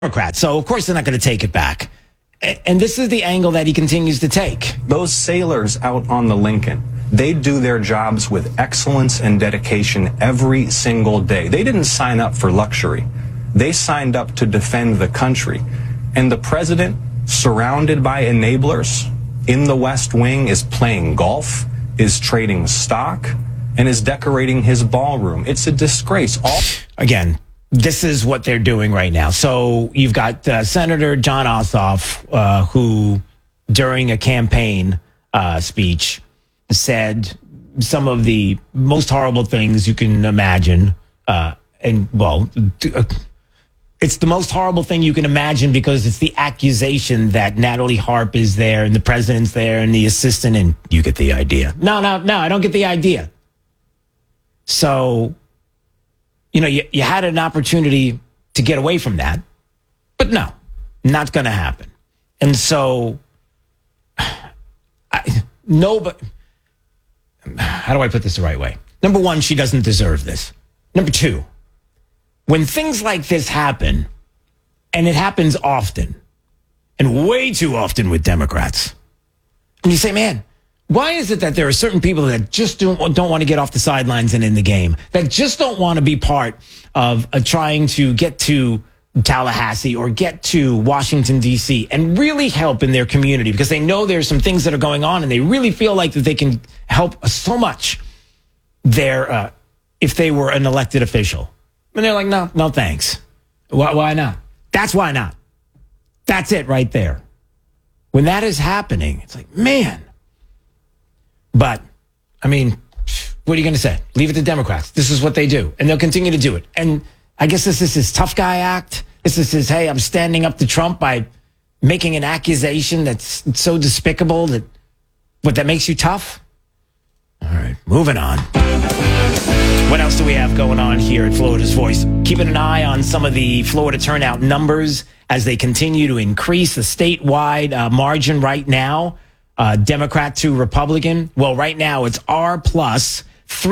Democrats. So, of course, they're not going to take it back. And this is the angle that he continues to take. Those sailors out on the Lincoln, they do their jobs with excellence and dedication every single day. They didn't sign up for luxury. They signed up to defend the country. And the president, surrounded by enablers in the West Wing, is playing golf, is trading stock, and is decorating his ballroom. It's a disgrace. Again, this is what they're doing right now. So you've got Senator Jon Ossoff, who during a campaign speech said some of the most horrible things you can imagine. It's the most horrible thing you can imagine because it's the accusation that Natalie Harp is there and the president's there and the assistant, and you get the idea. No, I don't get the idea. So, you had an opportunity to get away from that, but no, not going to happen. And so, how do I put this the right way? Number one, she doesn't deserve this. Number two, when things like this happen, and it happens often, and way too often with Democrats, and you say, man, why is it that there are certain people that just don't want to get off the sidelines and in the game, that just don't want to be part of trying to get to Tallahassee or get to Washington, D.C. and really help in their community because they know there's some things that are going on and they really feel like that they can help so much there if they were an elected official. And they're like, no, thanks. Why not? That's why not. That's it right there. When that is happening, it's like, man. But, what are you going to say? Leave it to Democrats. This is what they do. And they'll continue to do it. And I guess this is his tough guy act. This is his, hey, I'm standing up to Trump by making an accusation that's so despicable that makes you tough. All right, moving on. What else do we have going on here at Florida's Voice? Keeping an eye on some of the Florida turnout numbers as they continue to increase. The statewide margin right now, Democrat to Republican. Well, right now it's R plus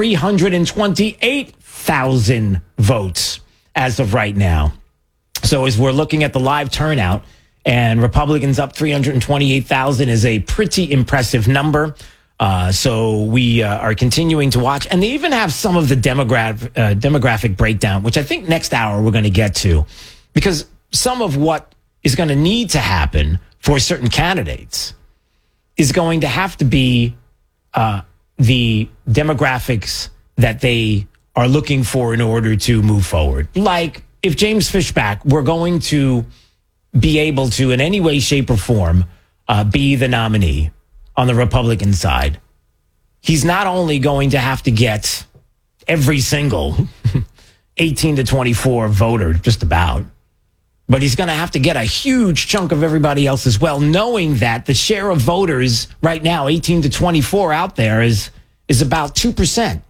328,000 votes as of right now. So as we're looking at the live turnout, and Republicans up 328,000 is a pretty impressive number. So we are continuing to watch. And they even have some of the demographic breakdown, which I think next hour we're going to get to. Because some of what is going to need to happen for certain candidates is going to have to be the demographics that they are looking for in order to move forward. Like if James Fishback were going to be able to, in any way, shape, or form, be the nominee on the Republican side, he's not only going to have to get every single 18 to 24 voter, just about, but he's going to have to get a huge chunk of everybody else as well, knowing that the share of voters right now, 18 to 24 out there is about 2%,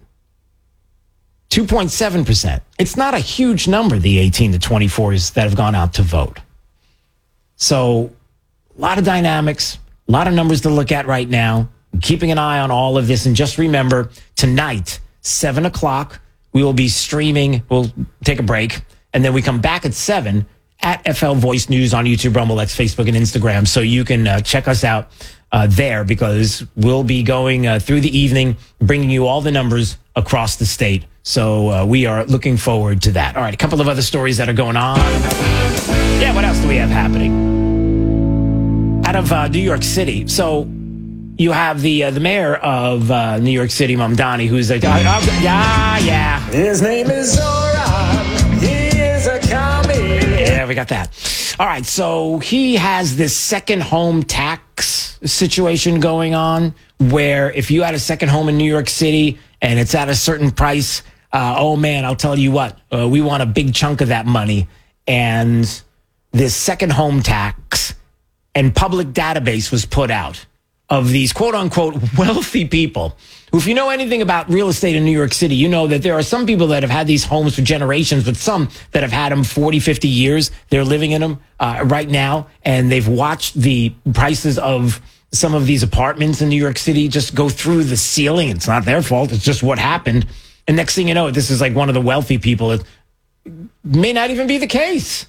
2.7%. It's not a huge number, the 18 to 24s that have gone out to vote. So a lot of dynamics, a lot of numbers to look at right now. I'm keeping an eye on all of this. And just remember, tonight, 7 o'clock, we will be streaming. We'll take a break. And then we come back at 7 at FL Voice News on YouTube, Rumble, X, Facebook, and Instagram. So you can check us out there because we'll be going through the evening, bringing you all the numbers across the state. So we are looking forward to that. All right, a couple of other stories that are going on. Yeah, what else do we have happening? Out of New York City. So you have the mayor of New York City, Mamdani, who's like, yeah. His name is Zoran. He is a commie. Yeah, we got that. All right, so he has this second home tax situation going on where if you had a second home in New York City and it's at a certain price, oh man, I'll tell you what, we want a big chunk of that money. And this second home tax and public database was put out of these quote unquote wealthy people who, if you know anything about real estate in New York City, you know that there are some people that have had these homes for generations, but some that have had them 40, 50 years. They're living in them right now, and they've watched the prices of some of these apartments in New York City just go through the ceiling. It's not their fault. It's just what happened. And next thing you know, this is like one of the wealthy people. It may not even be the case.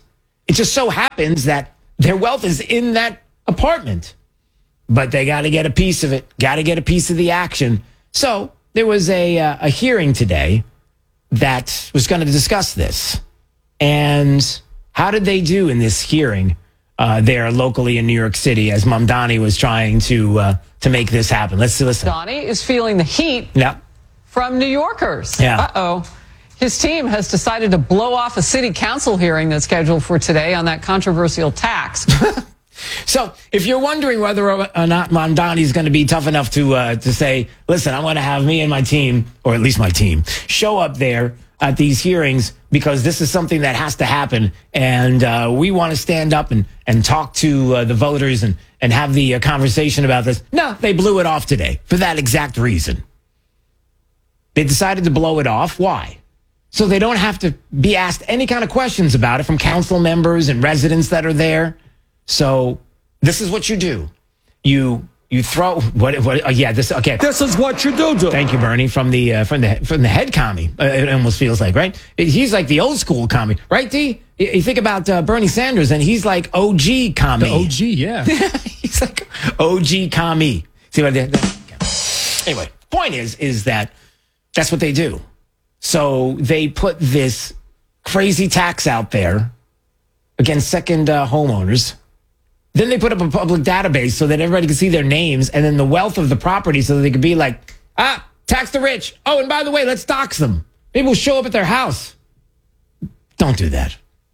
It just so happens that their wealth is in that apartment. But they got to get a piece of it, got to get a piece of the action. So there was a hearing today that was going to discuss this. And how did they do in this hearing there locally in New York City as Mamdani was trying to make this happen? Let's listen. Mamdani is feeling the heat from New Yorkers. Yeah. Uh-oh. His team has decided to blow off a city council hearing that's scheduled for today on that controversial tax. So if you're wondering whether or not Mamdani is going to be tough enough to say, listen, I'm going to have me and my team, or at least my team, show up there at these hearings because this is something that has to happen. And we want to stand up and talk to the voters and have the conversation about this. No, they blew it off today for that exact reason. They decided to blow it off. Why? So they don't have to be asked any kind of questions about it from council members and residents that are there. So this is what you do. You throw okay. This is what you do. Thank you, Bernie, from the head commie. It almost feels like, right? He's like the old school commie, right? D. You think about Bernie Sanders, and he's like OG commie. The OG, yeah. He's like OG commie. See what I did? Anyway, point is that that's what they do. So they put this crazy tax out there against second homeowners. Then they put up a public database so that everybody can see their names and then the wealth of the property so that they could be like, tax the rich. Oh, and by the way, let's dox them. Maybe we'll show up at their house. Don't do that.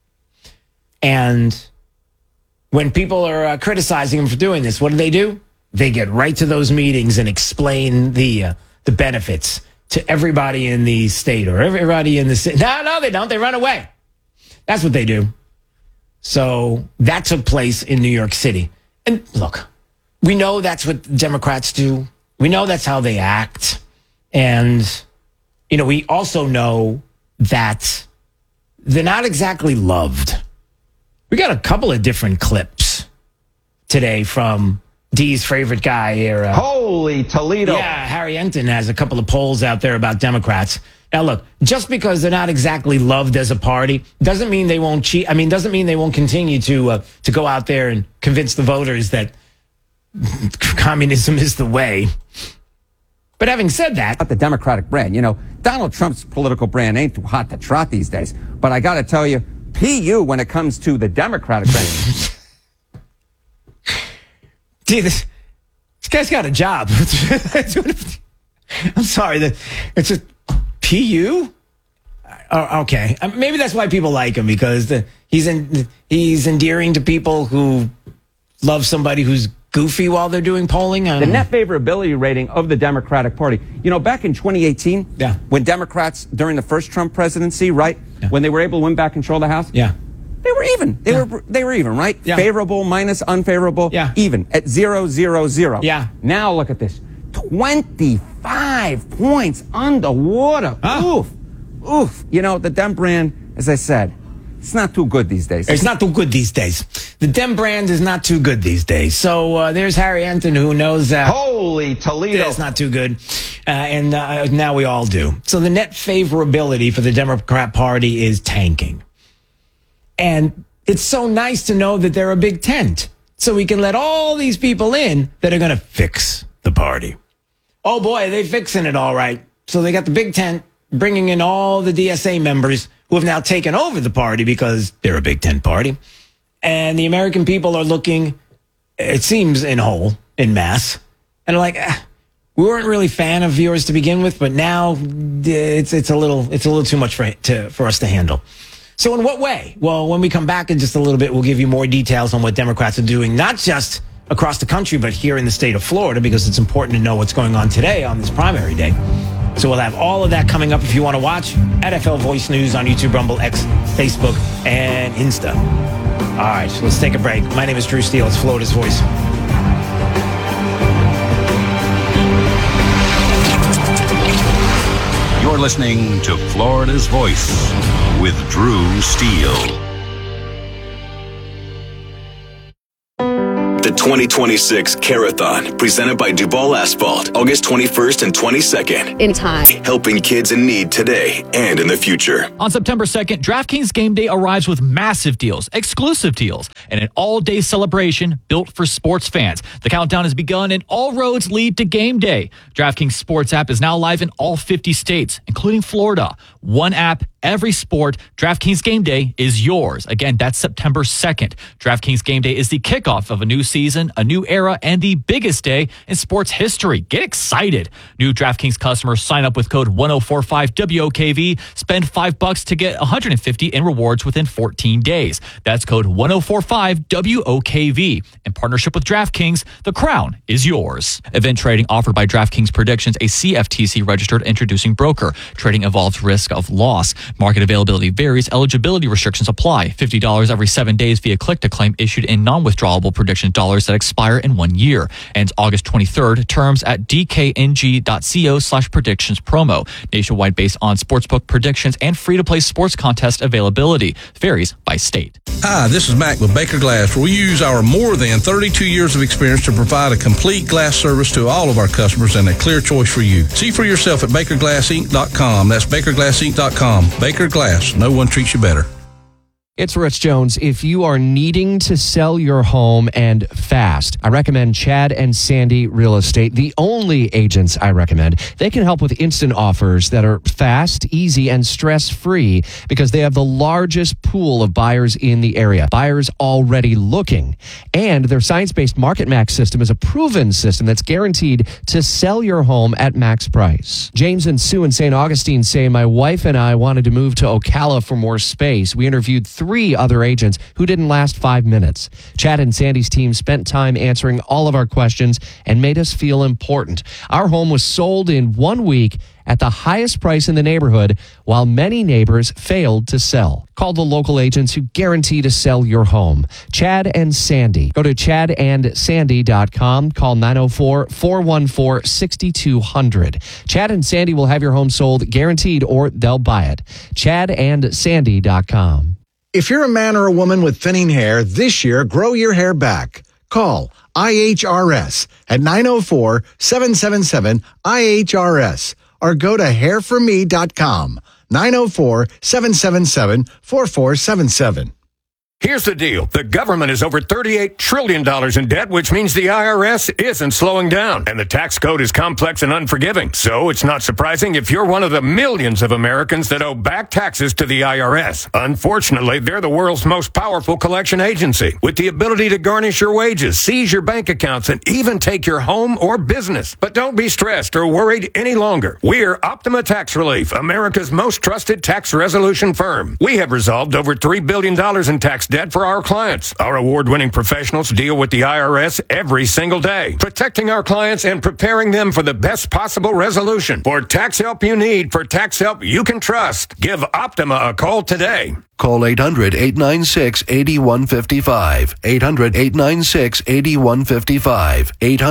And when people are criticizing them for doing this, what do? They get right to those meetings and explain the benefits to everybody in the state or everybody in the city. No, they don't. They run away. That's what they do. So that took place in New York City. And look, we know that's what Democrats do. We know that's how they act. And, we also know that they're not exactly loved. We got a couple of different clips today from D's favorite guy here. Holy Toledo. Yeah, Harry Enton has a couple of polls out there about Democrats. Now, look, just because they're not exactly loved as a party doesn't mean they won't cheat. I mean, doesn't mean they won't continue to go out there and convince the voters that communism is the way. But having said that, the Democratic brand, Donald Trump's political brand ain't too hot to trot these days. But I got to tell you, PU when it comes to the Democratic brand. Gee, this guy's got a job. I'm sorry. It's just PU? Okay. Maybe that's why people like him, because he's endearing to people who love somebody who's goofy while they're doing polling. The net favorability rating of the Democratic Party. Back in 2018, when Democrats, during the first Trump presidency, right, when they were able to win back control of the House, they were even. They were even, right? Yeah. Favorable minus unfavorable, even at 0-0-0. Yeah. Now look at this. 25 points underwater. Oof. The Dem brand, as I said, it's not too good these days. It's not too good these days. The Dem brand is not too good these days. So there's Harry Enton, who knows that. Holy Toledo. It's not too good. And now we all do. So the net favorability for the Democrat Party is tanking. And it's so nice to know that they're a big tent. So we can let all these people in that are going to fix the party. Oh boy, they're fixing it all right. So they got the big tent bringing in all the DSA members who have now taken over the party because they're a big tent party. And the American people are looking, it seems, in mass. And they're like, we weren't really fan of yours to begin with, but now it's a little too much for us to handle. So in what way? Well, when we come back in just a little bit, we'll give you more details on what Democrats are doing, not just across the country, but here in the state of Florida, because it's important to know what's going on today on this primary day. So we'll have all of that coming up if you want to watch at NFL Voice News on YouTube, Rumble, X, Facebook, and Insta. All right, so let's take a break. My name is Drew Steele. It's Florida's Voice. You're listening to Florida's Voice with Drew Steele. The 2026 Carathon, presented by Duval Asphalt, August 21st and 22nd. In time. Helping kids in need today and in the future. On September 2nd, DraftKings Game Day arrives with massive deals, exclusive deals, and an all-day celebration built for sports fans. The countdown has begun and all roads lead to Game Day. DraftKings Sports app is now live in all 50 states, including Florida. One app, every sport. DraftKings Game Day is yours. Again, that's September 2nd. DraftKings Game Day is the kickoff of a new season, a new era, and the biggest day in sports history. Get excited. New DraftKings customers sign up with code 1045WOKV. Spend $5 to get $150 in rewards within 14 days. That's code 1045WOKV. In partnership with DraftKings, the crown is yours. Event trading offered by DraftKings Predictions, a CFTC registered introducing broker. Trading involves risk of loss. Market availability varies. Eligibility restrictions apply. $50 every 7 days via click to claim issued in non-withdrawable prediction dollars that expire in 1 year. Ends August 23rd. Terms at dkng.co/predictions promo. Nationwide based on sportsbook predictions and free-to-play sports contest availability. Varies by state. Hi, this is Mac with Baker Glass, where we use our more than 32 years of experience to provide a complete glass service to all of our customers and a clear choice for you. See for yourself at BakerGlassInc.com. That's BakerGlassInc.com. Baker Glass. No one treats you better. It's Rich Jones. If you are needing to sell your home and fast, I recommend Chad and Sandy Real Estate, the only agents I recommend. They can help with instant offers that are fast, easy, and stress-free because they have the largest pool of buyers in the area. Buyers already looking. And their science-based Market Max system is a proven system that's guaranteed to sell your home at max price. James and Sue in St. Augustine say, my wife and I wanted to move to Ocala for more space. We interviewed 3 other agents who didn't last 5 minutes. Chad and Sandy's team spent time answering all of our questions and made us feel important. Our home was sold in 1 week at the highest price in the neighborhood, while many neighbors failed to sell. Call the local agents who guarantee to sell your home. Chad and Sandy. Go to chadandsandy.com. Call 904-414-6200. Chad and Sandy will have your home sold guaranteed or they'll buy it. chadandsandy.com. If you're a man or a woman with thinning hair, this year, grow your hair back. Call IHRS at 904-777-IHRS or go to hairforme.com, 904-777-4477. Here's the deal. The government is over $38 trillion in debt, which means the IRS isn't slowing down. And the tax code is complex and unforgiving. So it's not surprising if you're one of the millions of Americans that owe back taxes to the IRS. Unfortunately, they're the world's most powerful collection agency with the ability to garnish your wages, seize your bank accounts, and even take your home or business. But don't be stressed or worried any longer. We're Optima Tax Relief, America's most trusted tax resolution firm. We have resolved over $3 billion in tax debt for our clients. Our award-winning professionals deal with the IRS every single day, protecting our clients and preparing them for the best possible resolution. For tax help you need, for tax help you can trust, give Optima a call today. Call 800-896-8155. 800-896-8155.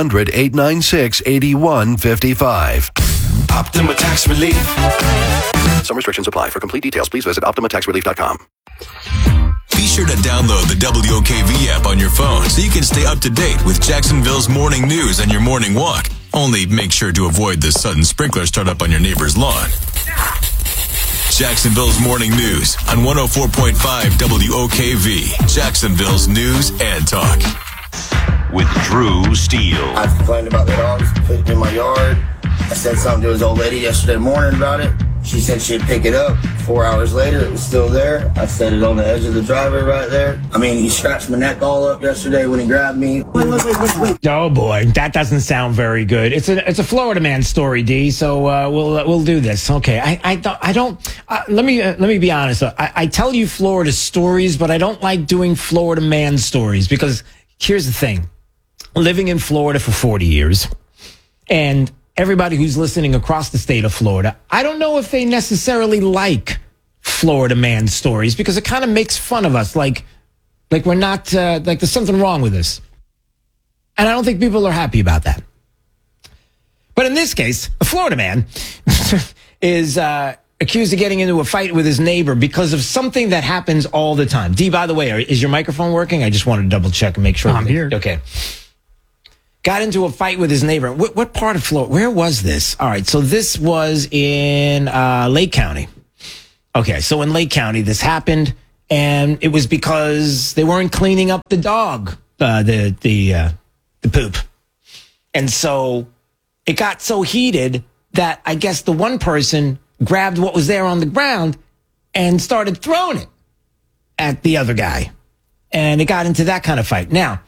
800-896-8155. Optima Tax Relief. Some restrictions apply. For complete details, please visit OptimaTaxRelief.com. Be sure to download the WOKV app on your phone so you can stay up to date with Jacksonville's morning news and your morning walk. Only make sure to avoid the sudden sprinkler startup on your neighbor's lawn. Jacksonville's morning news on 104.5 WOKV, Jacksonville's news and talk. With Drew Steele. I complained about the dogs in my yard. I said something to his old lady yesterday morning about it. She said she'd pick it up. 4 hours later, it was still there. I set it on the edge of the driveway right there. I mean, he scratched my neck all up yesterday when he grabbed me. Wait. Oh boy, that doesn't sound very good. It's a Florida man story, D. So we'll do this. Okay, I don't. Let me be honest. I tell you Florida stories, but I don't like doing Florida man stories because here's the thing: living in Florida for 40 years, and everybody who's listening across the state of Florida, I don't know if they necessarily like Florida man stories because it kind of makes fun of us, like we're not, like there's something wrong with us. And I don't think people are happy about that. But in this case, a Florida man is accused of getting into a fight with his neighbor because of something that happens all the time. D, by the way, is your microphone working? I just wanted to double check and make sure. I'm here. Okay. Got into a fight with his neighbor. What part of Florida? Where was this? All right. So this was in Lake County. Okay. So in Lake County, this happened, and it was because they weren't cleaning up the dog, the poop. And so it got so heated that I guess the one person grabbed what was there on the ground and started throwing it at the other guy. And it got into that kind of fight. Now,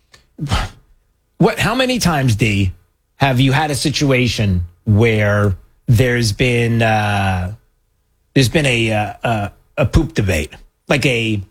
how many times, D, have you had a situation where there's been a poop debate, like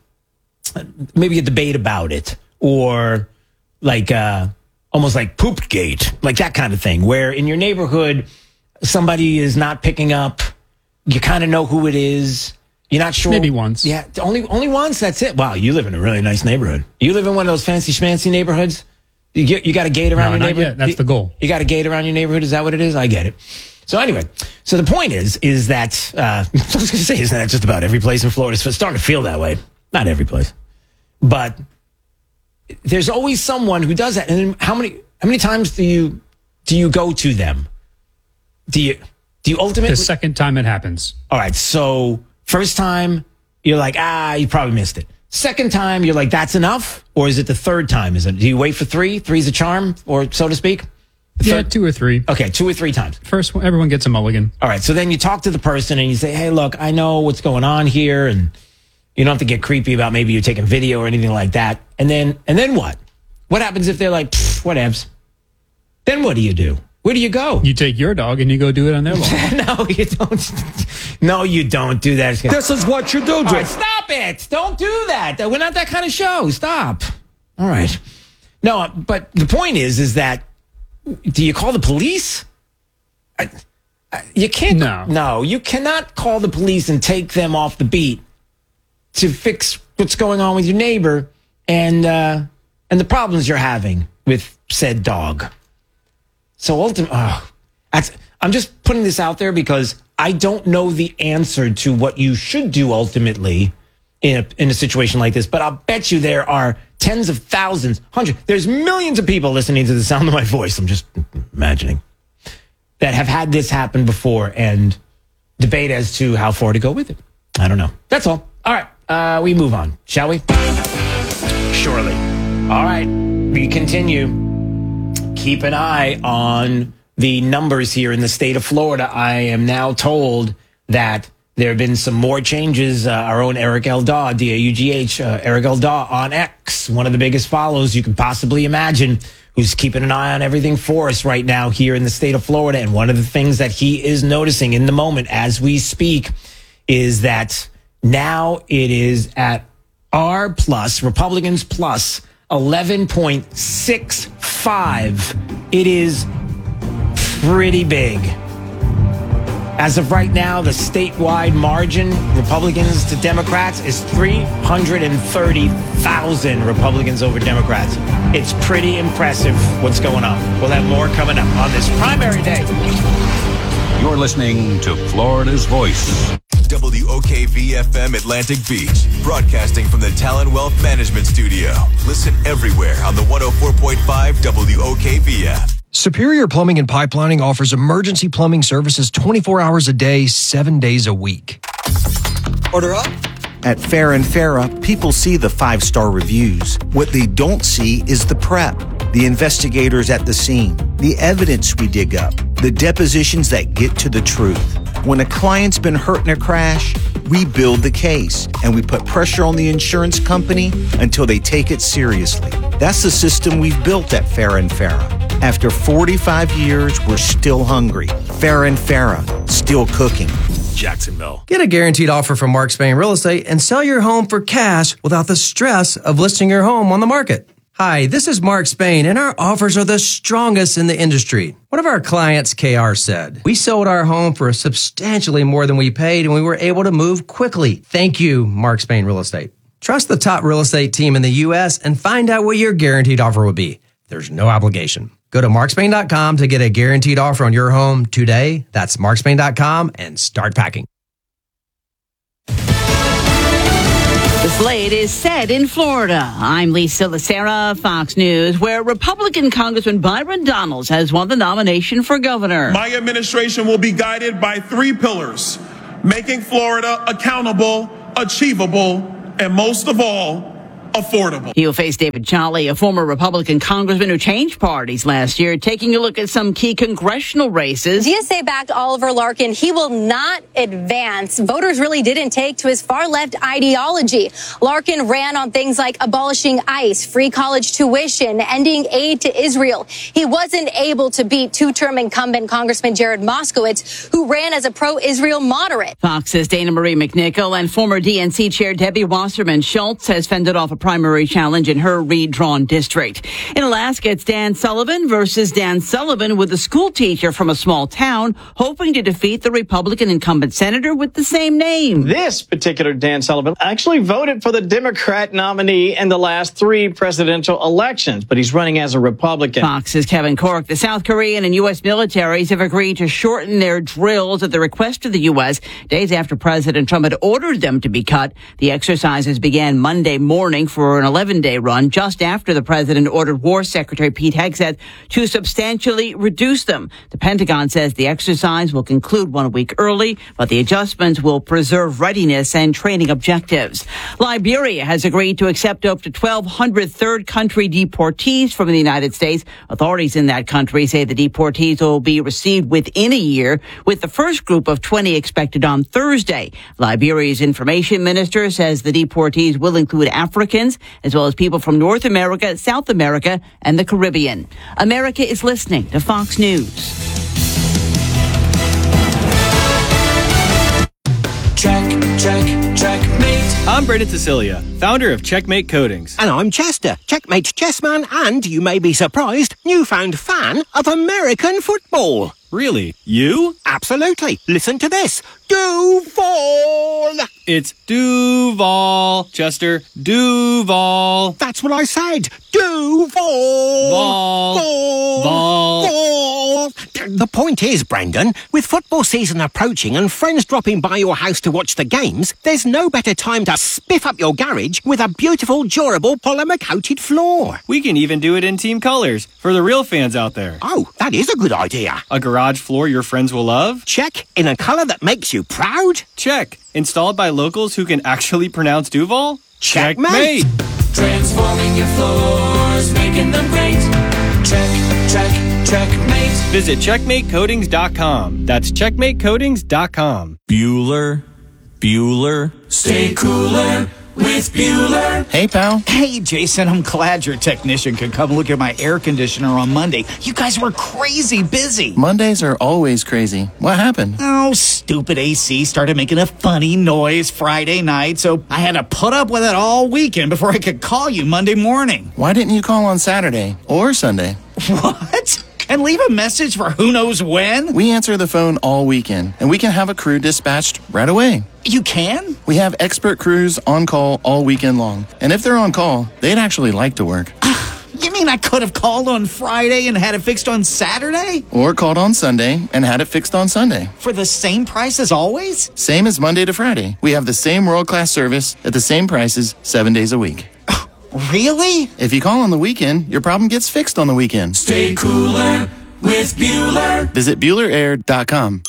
maybe a debate about it, or like almost like Poopgate, like that kind of thing, where in your neighborhood somebody is not picking up, you kind of know who it is, you're not sure. Maybe once. Yeah, only once. That's it. Wow, you live in a really nice neighborhood. You live in one of those fancy schmancy neighborhoods. You got a gate around your neighborhood? Yet. That's the goal. You got a gate around your neighborhood? Is that what it is? I get it. So anyway, so the point is that, I was going to say, isn't that just about every place in Florida? It's starting to feel that way. Not every place. But there's always someone who does that. And how many times do you go to them? Do you ultimately? The second time it happens. All right. So first time, you're like, you probably missed it. Second time, you're like, that's enough? Or is it the third time? Do you wait for three? Three's a charm, or so to speak? Yeah, 2 or 3. Okay, 2 or 3 times. First, everyone gets a mulligan. All right, so then you talk to the person and you say, hey, look, I know what's going on here, and you don't have to get creepy about maybe you're taking video or anything like that. And then what? What happens if they're like, whatevs? Then what do you do? Where do you go? You take your dog and you go do it on their lawn. No, you don't. No, you don't do that. This is what you do. All right, stop it. Don't do that. We're not that kind of show. Stop. All right. No, but the point is that, do you call the police? You can't. No, you cannot call the police and take them off the beat to fix what's going on with your neighbor and the problems you're having with said dog. So ultimately, I'm just putting this out there because I don't know the answer to what you should do ultimately in a situation like this. But I'll bet you there are tens of thousands, hundreds. There's millions of people listening to the sound of my voice. I'm just imagining that have had this happen before and debate as to how far to go with it. I don't know. That's all. All right. We move on, shall we? Surely. All right. We continue. Keep an eye on the numbers here in the state of Florida. I am now told that there have been some more changes. Our own Eric Eldaw, D-A-U-G-H, Eric Eldaw on X, one of the biggest follows you can possibly imagine, who's keeping an eye on everything for us right now here in the state of Florida. And one of the things that he is noticing in the moment as we speak is that now it is at R plus, Republicans plus 11.65. It is pretty big. As of right now, the statewide margin, Republicans to Democrats, is 330,000 Republicans over Democrats. It's pretty impressive what's going on. We'll have more coming up on this primary day. You're listening to Florida's Voice. WOKV-FM Atlantic Beach, broadcasting from the Talon Wealth Management Studio. Listen everywhere on the 104.5 WOKV app. Superior Plumbing and Pipelining offers emergency plumbing services 24 hours a day, 7 days a week. Order up. At Fair and Farah, people see the 5-star reviews. What they don't see is the prep, the investigators at the scene, the evidence we dig up, the depositions that get to the truth. When a client's been hurt in a crash, we build the case and we put pressure on the insurance company until they take it seriously. That's the system we've built at Fair and Farah. After 45 years, we're still hungry. Fair and Farah, still cooking. Jacksonville. Get a guaranteed offer from Mark Spain Real Estate and sell your home for cash without the stress of listing your home on the market. Hi, this is Mark Spain, and our offers are the strongest in the industry. One of our clients, KR, said, "We sold our home for substantially more than we paid, and we were able to move quickly. Thank you, Mark Spain Real Estate." Trust the top real estate team in the U.S. and find out what your guaranteed offer will be. There's no obligation. Go to markspain.com to get a guaranteed offer on your home today. That's markspain.com and start packing. slate is set in Florida. I'm Lisa Lacera, Fox News, where Republican Congressman Byron Donalds has won the nomination for governor. My administration will be guided by 3 pillars: making Florida accountable, achievable, and most of all, affordable. He'll face David Chali, a former Republican congressman who changed parties last year, taking a look at some key congressional races. GSA-backed Oliver Larkin, he will not advance. Voters really didn't take to his far-left ideology. Larkin ran on things like abolishing ICE, free college tuition, ending aid to Israel. He wasn't able to beat 2-term incumbent Congressman Jared Moskowitz, who ran as a pro-Israel moderate. Fox's Dana Marie McNichol and former DNC Chair Debbie Wasserman Schultz has fended off a primary challenge in her redrawn district. In Alaska, it's Dan Sullivan versus Dan Sullivan, with a school teacher from a small town hoping to defeat the Republican incumbent senator with the same name. This particular Dan Sullivan actually voted for the Democrat nominee in the last 3 presidential elections, but he's running as a Republican. Fox's Kevin Corke. The South Korean and U.S. militaries have agreed to shorten their drills at the request of the U.S. days after President Trump had ordered them to be cut. The exercises began Monday morning for an 11-day run, just after the president ordered War Secretary Pete Hegseth to substantially reduce them. The Pentagon says the exercise will conclude 1 week early, but the adjustments will preserve readiness and training objectives. Liberia has agreed to accept up to 1,200 third country deportees from the United States. Authorities in that country say the deportees will be received within a year, with the first group of 20 expected on Thursday. Liberia's information minister says the deportees will include Africans, as well as people from North America, South America, and the Caribbean. America is listening to Fox News. Checkmate. I'm Brendan Cecilia, founder of Checkmate Coatings. And I'm Chester, Checkmate chessman, and, you may be surprised, newfound fan of American football. Really? You? Absolutely. Listen to this. Duval! It's Duval, Chester. Duval. That's what I said. Duval! Vol. The point is, Brendan, with football season approaching and friends dropping by your house to watch the games, there's no better time to spiff up your garage with a beautiful, durable, polymer-coated floor. We can even do it in team colors for the real fans out there. Oh, that is a good idea. A garage floor your friends will love? Check. In a color that makes you proud? Check. Installed by locals who can actually pronounce Duval? Checkmate. Transforming your floors, making them great. Checkmate. Visit checkmatecoatings.com. That's checkmatecoatings.com. Bueller. Stay cooler with Bueller. Hey, pal. Hey, Jason, I'm glad your technician could come look at my air conditioner on Monday. You guys were crazy busy. Mondays are always crazy. What happened? Oh, stupid AC started making a funny noise Friday night, so I had to put up with it all weekend before I could call you Monday morning. Why didn't you call on Saturday or Sunday? What? And leave a message for who knows when? We answer the phone all weekend, and we can have a crew dispatched right away. You can? We have expert crews on call all weekend long. And if they're on call, they'd actually like to work. You mean I could have called on Friday and had it fixed on Saturday? Or called on Sunday and had it fixed on Sunday. For the same price as always? Same as Monday to Friday. We have the same world-class service at the same prices 7 days a week. Really? If you call on the weekend, your problem gets fixed on the weekend. Stay cooler with Bueller. Visit BuellerAir.com.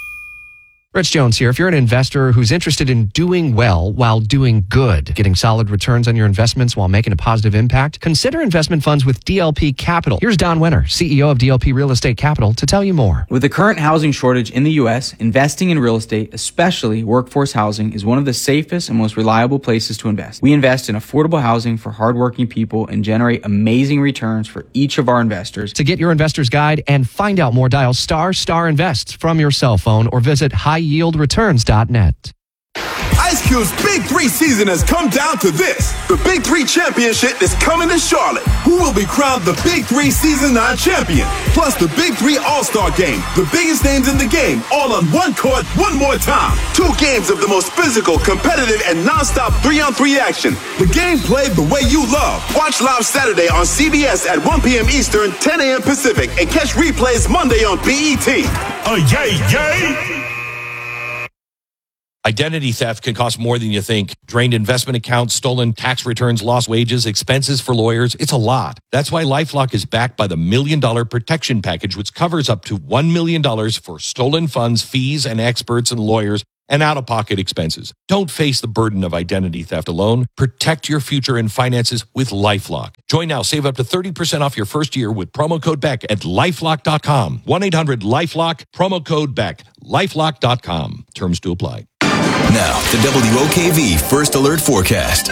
Rich Jones here. If you're an investor who's interested in doing well while doing good, getting solid returns on your investments while making a positive impact, consider investment funds with DLP Capital. Here's Don Winter, CEO of DLP Real Estate Capital, to tell you more. With the current housing shortage in the U.S., investing in real estate, especially workforce housing, is one of the safest and most reliable places to invest. We invest in affordable housing for hardworking people and generate amazing returns for each of our investors. To get your investor's guide and find out more, dial ** Invest from your cell phone or visit highyieldreturns.net. Ice Cube's Big 3 season has come down to this. The Big 3 Championship is coming to Charlotte. Who will be crowned the Big 3 Season 9 champion? Plus the Big 3 All-Star Game. The biggest names in the game, all on one court, one more time. 2 games of the most physical, competitive, and non-stop 3-on-3 action. The game played the way you love. Watch live Saturday on CBS at 1 p.m. Eastern, 10 a.m. Pacific, and catch replays Monday on BET. Yay! Identity theft can cost more than you think. Drained investment accounts, stolen tax returns, lost wages, expenses for lawyers. It's a lot. That's why LifeLock is backed by the $1 Million Protection Package, which covers up to $1 million for stolen funds, fees, and experts and lawyers, and out-of-pocket expenses. Don't face the burden of identity theft alone. Protect your future and finances with LifeLock. Join now. Save up to 30% off your first year with promo code BECK at LifeLock.com. 1-800-LifeLock, promo code BECK. LifeLock.com. Terms to apply. Now, the WOKV First Alert Forecast.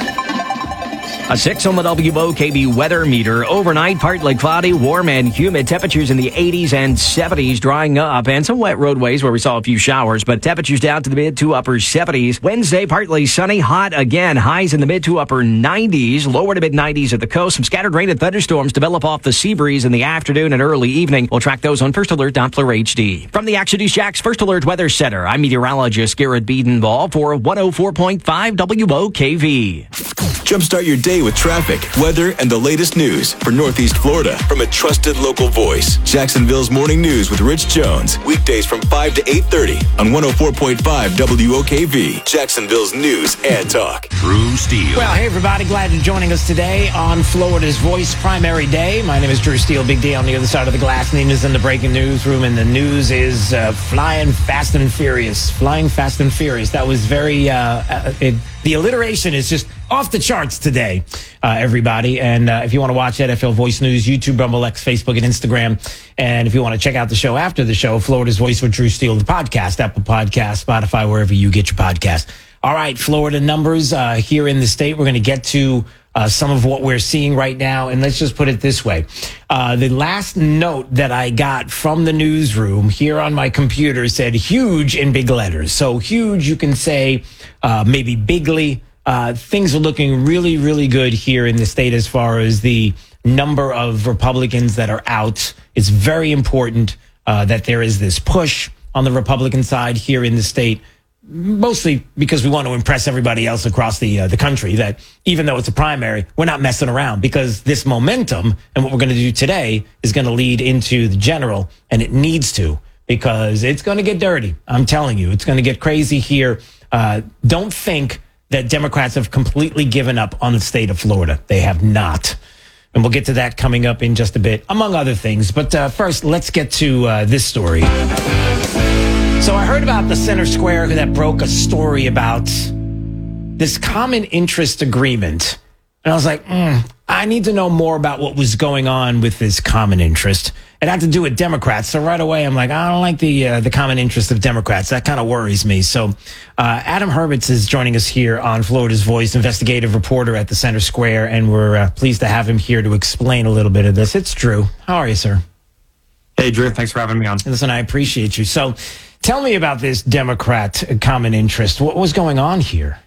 A 6 on the WOKV weather meter. Overnight, partly cloudy, warm and humid. Temperatures in the 80s and 70s, drying up, and some wet roadways where we saw a few showers, but temperatures down to the mid to upper 70s. Wednesday, partly sunny, hot again. Highs in the mid to upper 90s, lower to mid 90s at the coast. Some scattered rain and thunderstorms develop off the sea breeze in the afternoon and early evening. We'll track those on First Alert Doppler HD. From the Action News Jack's First Alert Weather Center, I'm meteorologist Garrett Biedenball for 104.5 WOKV. Jumpstart your day with traffic, weather, and the latest news for Northeast Florida from a trusted local voice. Jacksonville's Morning News with Rich Jones. Weekdays from 5 to 8:30 on 104.5 WOKV. Jacksonville's News and Talk. Drew Steele. Well, hey, everybody. Glad you're joining us today on Florida's Voice Primary Day. My name is Drew Steele. Big D on the other side of the glass. Nina's in the breaking newsroom, and the news is flying fast and furious. Flying fast and furious. That was very... the alliteration is just off the charts today, everybody. And if you want to watch NFL Voice News, YouTube, Rumble, X, Facebook, and Instagram. And if you want to check out the show after the show, Florida's Voice with Drew Steele, the podcast, Apple Podcast, Spotify, wherever you get your podcast. All right, Florida numbers here in the state. We're going to get to some of what we're seeing right now. And let's just put it this way. The last note that I got from the newsroom here on my computer said huge in big letters. So huge, you can say maybe bigly. Things are looking really, really good here in the state as far as the number of Republicans that are out. It's very important that there is this push on the Republican side here in the state, mostly because we want to impress everybody else across the country that even though it's a primary, we're not messing around, because this momentum and what we're going to do today is going to lead into the general, and it needs to, because it's going to get dirty. I'm telling you, it's going to get crazy here. Don't think that Democrats have completely given up on the state of Florida. They have not. And we'll get to that coming up in just a bit, among other things. But first, let's get to this story. So I heard about the Center Square that broke a story about this common interest agreement. And I was like, I need to know more about what was going on with this common interest. It had to do with Democrats. So right away, I'm like, I don't like the common interest of Democrats. That kind of worries me. So Adam Hurwitz is joining us here on Florida's Voice, investigative reporter at the Center Square. And we're pleased to have him here to explain a little bit of this. It's Drew. How are you, sir? Hey, Drew. Thanks for having me on. Listen, I appreciate you. So tell me about this Democrat common interest. What was going on here?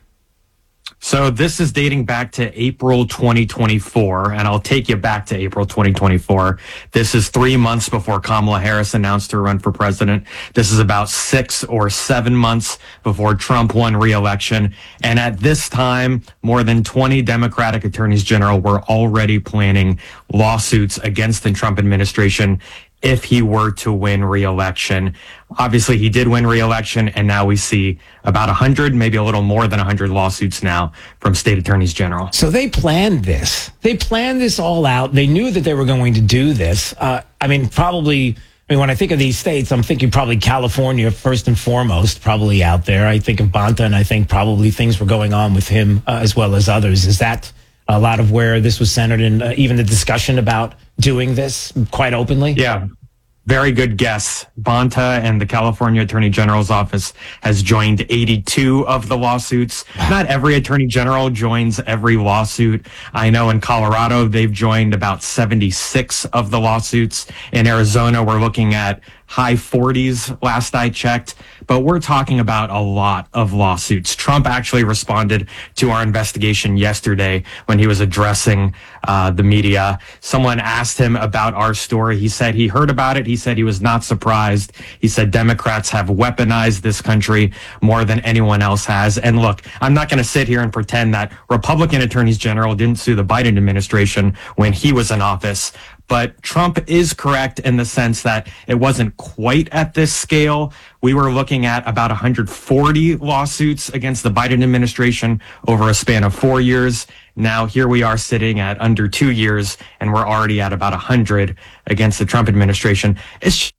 So this is dating back to April 2024, and I'll take you back to April 2024. This is 3 months before Kamala Harris announced her run for president. This is about 6 or 7 months before Trump won re-election. And at this time, more than 20 Democratic attorneys general were already planning lawsuits against the Trump administration if he were to win re-election. Obviously, he did win re-election, and now we see about 100, maybe a little more than 100 lawsuits now from state attorneys general. So they planned this. They planned this all out. They knew that they were going to do this. Probably, when I think of these states, I'm thinking probably California first and foremost, probably out there. I think of Bonta, and I think probably things were going on with him as well as others. Is that a lot of where this was centered in, even the discussion about doing this quite openly? Yeah, very good guess. Bonta and the California Attorney General's office has joined 82 of the lawsuits. Not every attorney general joins every lawsuit. I know in Colorado, they've joined about 76 of the lawsuits. In Arizona, we're looking at high 40s last I checked, but we're talking about a lot of lawsuits. Trump actually responded to our investigation yesterday when he was addressing the media. Someone asked him about our story. He said he heard about it. He said he was not surprised. He said Democrats have weaponized this country more than anyone else has. And look, I'm not going to sit here and pretend that Republican attorneys general didn't sue the Biden administration when he was in office. But Trump is correct in the sense that it wasn't quite at this scale. We were looking at about 140 lawsuits against the Biden administration over a span of 4 years. Now here we are sitting at under 2 years, and we're already at about 100 against the Trump administration. It's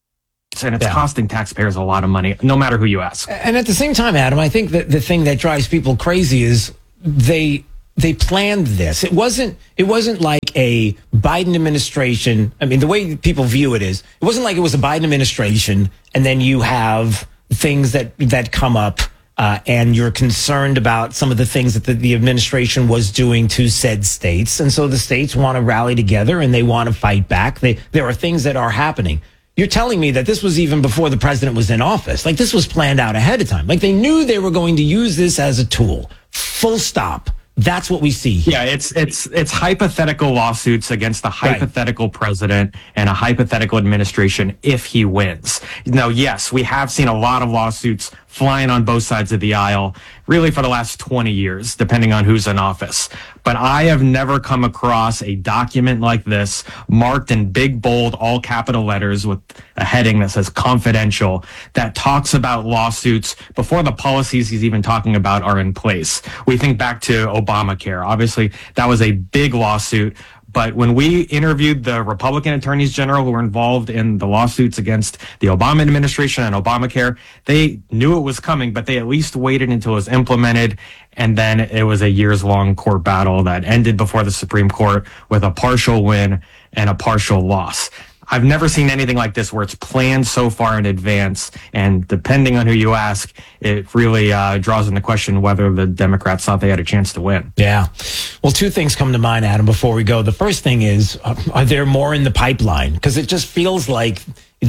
costing taxpayers a lot of money, no matter who you ask. And at the same time, Adam, I think that the thing that drives people crazy is they planned this. It wasn't like a Biden administration. I mean, the way people view it is, it wasn't like it was a Biden administration and then you have things that come up and you're concerned about some of the things that the administration was doing to said states. And so the states want to rally together and they want to fight back. There are things that are happening. You're telling me that this was even before the president was in office. Like, this was planned out ahead of time. Like, they knew they were going to use this as a tool. Full stop. That's what we see here. Yeah, it's hypothetical lawsuits against the hypothetical president and a hypothetical administration if he wins. Now, yes, we have seen a lot of lawsuits flying on both sides of the aisle, really for the last 20 years, depending on who's in office. But I have never come across a document like this marked in big, bold, all capital letters with a heading that says confidential that talks about lawsuits before the policies he's even talking about are in place. We think back to Obamacare. Obviously, that was a big lawsuit. But when we interviewed the Republican attorneys general who were involved in the lawsuits against the Obama administration and Obamacare, they knew it was coming, but they at least waited until it was implemented. And then it was a years-long court battle that ended before the Supreme Court with a partial win and a partial loss. I've never seen anything like this where it's planned so far in advance. And depending on who you ask, it really draws into question whether the Democrats thought they had a chance to win. Yeah. Well, two things come to mind, Adam, before we go. The first thing is, are there more in the pipeline? Because it just feels like,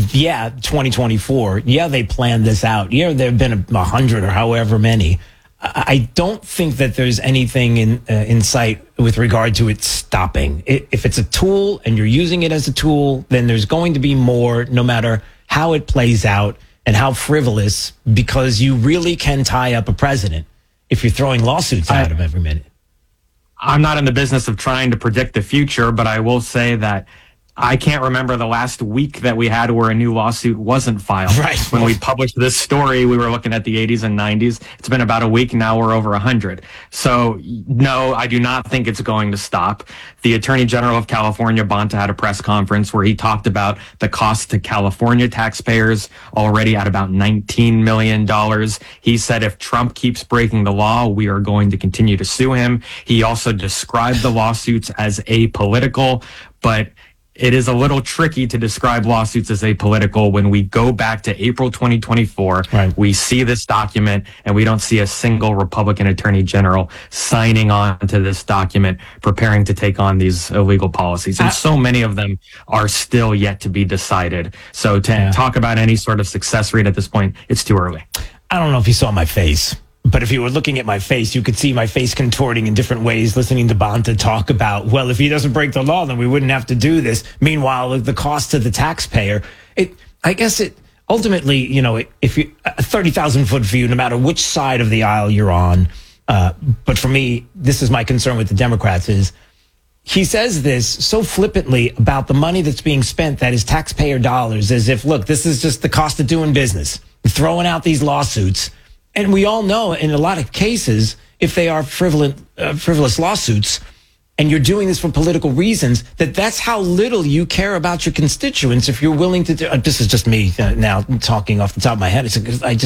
2024. Yeah, they planned this out. Yeah, there have been 100 or however many. I don't think that there's anything in sight with regard to it stopping. If it's a tool and you're using it as a tool, then there's going to be more, no matter how it plays out and how frivolous, because you really can tie up a president if you're throwing lawsuits at him every minute. I'm not in the business of trying to predict the future, but I will say that I can't remember the last week that we had where a new lawsuit wasn't filed. Right. When we published this story, we were looking at the 80s and 90s. It's been about a week. Now we're over 100. So no, I do not think it's going to stop. The Attorney General of California, Bonta, had a press conference where he talked about the cost to California taxpayers already at about $19 million. He said if Trump keeps breaking the law, we are going to continue to sue him. He also described the lawsuits as apolitical, but it is a little tricky to describe lawsuits as apolitical when we go back to April 2024. Right. We see this document and we don't see a single Republican attorney general signing on to this document, preparing to take on these illegal policies. And so many of them are still yet to be decided. So to talk about any sort of success rate at this point, it's too early. I don't know if you saw my face, but if you were looking at my face, you could see my face contorting in different ways, listening to Bonta talk about, well, if he doesn't break the law, then we wouldn't have to do this. Meanwhile, the cost to the taxpayer, I guess ultimately, if you, a 30,000-foot view, no matter which side of the aisle you're on, but for me, this is my concern with the Democrats is, he says this so flippantly about the money that's being spent that is taxpayer dollars, as if, look, this is just the cost of doing business, throwing out these lawsuits. And we all know in a lot of cases, if they are frivolous lawsuits, and you're doing this for political reasons, that's how little you care about your constituents if you're willing to do. This is just me now talking off the top of my head.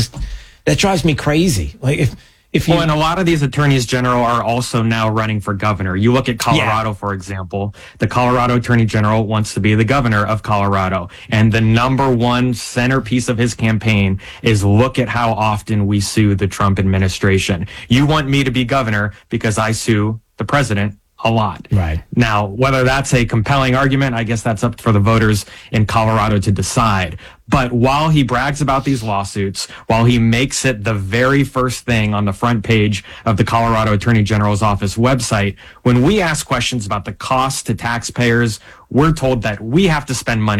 That drives me crazy. Like if you, and a lot of these attorneys general are also now running for governor. You look at Colorado, for example. The Colorado attorney general wants to be the governor of Colorado. And the number one centerpiece of his campaign is look at how often we sue the Trump administration. You want me to be governor because I sue the president a lot. Right. Now, whether that's a compelling argument, I guess that's up for the voters in Colorado to decide. But while he brags about these lawsuits, while he makes it the very first thing on the front page of the Colorado Attorney General's office website, when we ask questions about the cost to taxpayers, we're told that we have to spend money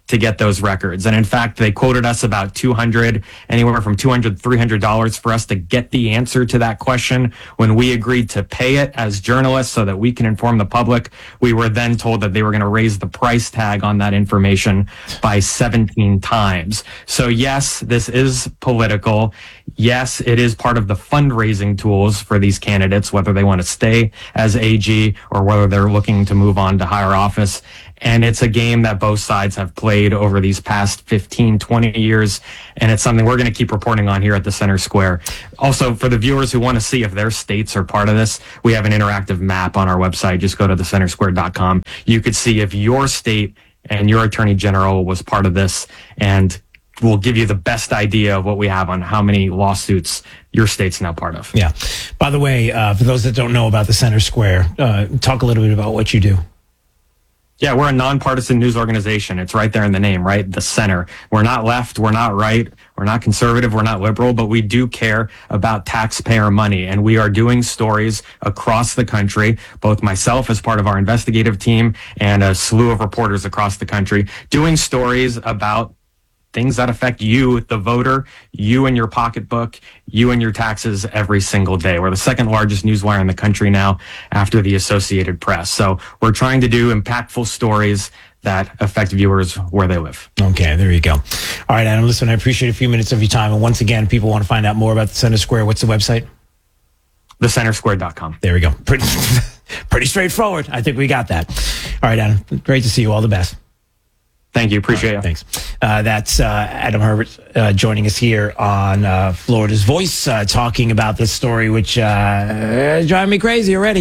to get those records. And in fact, they quoted us about anywhere from $200, $300 for us to get the answer to that question. When we agreed to pay it as journalists so that we can inform the public, we were then told that they were going to raise the price tag on that information by 17 times. So yes, this is political. Yes, it is part of the fundraising tools for these candidates, whether they want to stay as AG or whether they're looking to move on to higher office. And it's a game that both sides have played over these past 15, 20 years. And it's something we're going to keep reporting on here at the Center Square. Also, for the viewers who want to see if their states are part of this, we have an interactive map on our website. Just go to thecentersquare.com. You could see if your state and your attorney general was part of this, and we'll give you the best idea of what we have on how many lawsuits your state's now part of. Yeah. By the way, for those that don't know about the Center Square, talk a little bit about what you do. Yeah, we're a nonpartisan news organization. It's right there in the name, right? The center. We're not left. We're not right. We're not conservative. We're not liberal, but we do care about taxpayer money. And we are doing stories across the country, both myself as part of our investigative team and a slew of reporters across the country, doing stories about things that affect you, the voter, you and your pocketbook, you and your taxes every single day. We're the second largest newswire in the country now after the Associated Press. So we're trying to do impactful stories that affect viewers where they live. Okay, there you go. All right, Adam, listen, I appreciate a few minutes of your time. And once again, people want to find out more about the Center Square. What's the website? Thecentersquare.com. There we go. Pretty straightforward. I think we got that. All right, Adam, great to see you. All the best. Thank you. Appreciate it. Thanks. That's Adam Herbert joining us here on Florida's Voice, talking about this story, which driving me crazy already.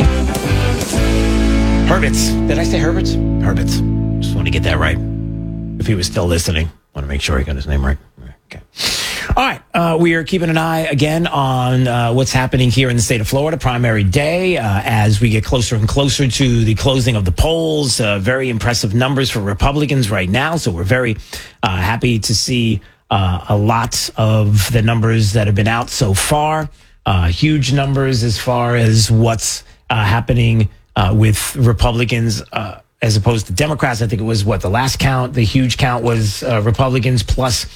Herbets. Did I say Herberts? Herbets. Just want to get that right. If he was still listening, want to make sure he got his name right. Okay. All right. We are keeping an eye again on what's happening here in the state of Florida, primary day, as we get closer and closer to the closing of the polls. Very impressive numbers for Republicans right now. So we're very happy to see a lot of the numbers that have been out so far. Huge numbers as far as what's happening with Republicans as opposed to Democrats. I think it was the last count, the huge count was Republicans plus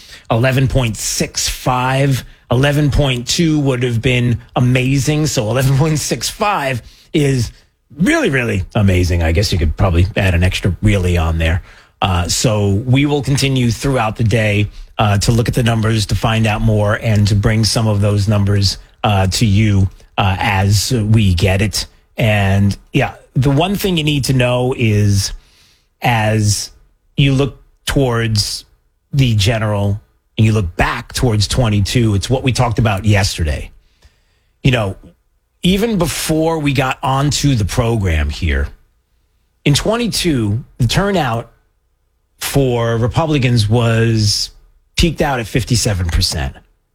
11.65. 11.2 would have been amazing. So 11.65 is really, really amazing. I guess you could probably add an extra really on there. So we will continue throughout the day to look at the numbers, to find out more, and to bring some of those numbers to you as we get it. And yeah, the one thing you need to know is as you look towards the general and you look back towards 22, it's what we talked about yesterday. You know, even before we got onto the program here, in 22, the turnout for Republicans was peaked out at 57%.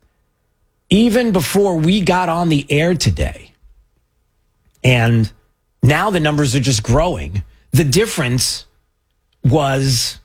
Even before we got on the air today, and now the numbers are just growing. The difference was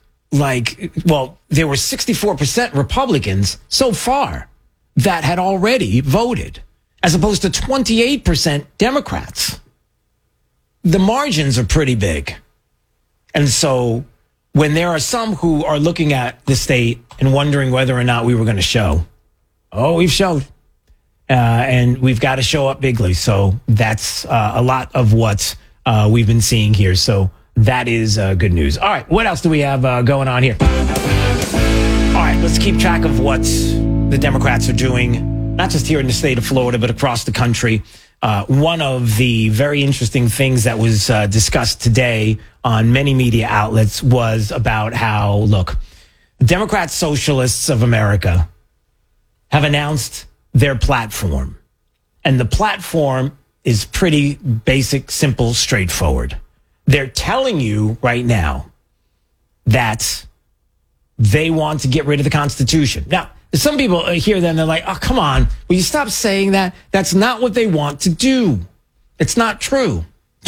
there were 64% Republicans so far that had already voted, as opposed to 28% Democrats. The margins are pretty big. And so when there are some who are looking at the state and wondering whether or not we were going to show, we've showed. And we've got to show up bigly. So that's a lot of what we've been seeing here. So that is good news. All right, what else do we have going on here? All right, let's keep track of what the Democrats are doing, not just here in the state of Florida, but across the country. One of the very interesting things that was discussed today on many media outlets was about how, look, Democrat Socialists of America have announced their platform. And the platform is pretty basic, simple, straightforward. They're telling you right now that they want to get rid of the Constitution. Now, some people hear them, they're like, oh, come on, will you stop saying that? That's not what they want to do. It's not true.